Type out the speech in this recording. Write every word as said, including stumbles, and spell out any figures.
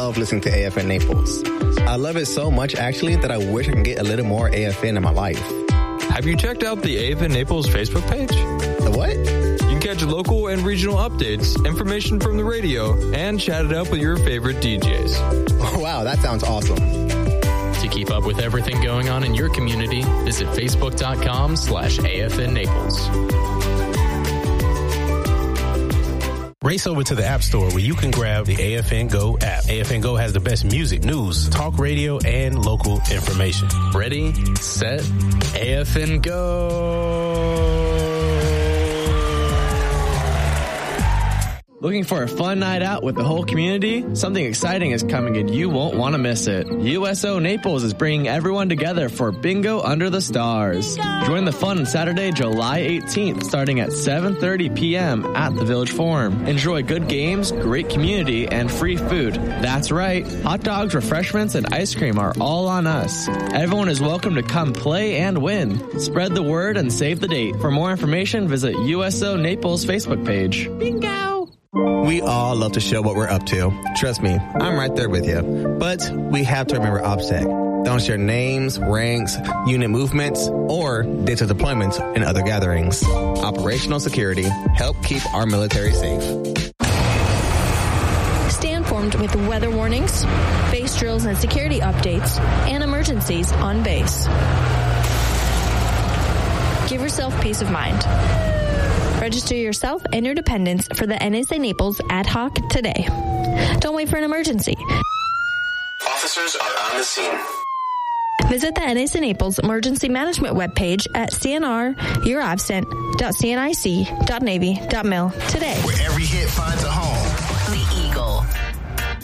I love listening to A F N Naples. I love it so much, actually, that I wish I could get a little more A F N in my life. Have you checked out the A F N Naples Facebook page? The what? You can catch local and regional updates, information from the radio, and chat it up with your favorite D Js. Wow, that sounds awesome. To keep up with everything going on in your community, visit facebook.com slash AFN Naples. Race over to the App Store where you can grab the A F N Go app. A F N Go has the best music, news, talk radio, and local information. Ready, set, A F N Go! Looking for a fun night out with the whole community? Something exciting is coming and you won't want to miss it. U S O Naples is bringing everyone together for Bingo Under the Stars. Bingo! Join the fun on Saturday, July eighteenth, starting at seven thirty p.m. at the Village Forum. Enjoy good games, great community, and free food. That's right. Hot dogs, refreshments, and ice cream are all on us. Everyone is welcome to come play and win. Spread the word and save the date. For more information, visit U S O Naples Facebook page. Bingo! We all love to show what we're up to. Trust me, I'm right there with you. But we have to remember OPSEC. Don't share names, ranks, unit movements, or dates of deployments in other gatherings. Operational security. Help keep our military safe. Stay informed with weather warnings, base drills and security updates, and emergencies on base. Give yourself peace of mind. Register yourself and your dependents for the N S A Naples Ad Hoc today. Don't wait for an emergency. Officers are on the scene. Visit the N S A Naples Emergency Management webpage at c n r your absent dot c n i c dot navy dot mil today. Where every hit finds a home.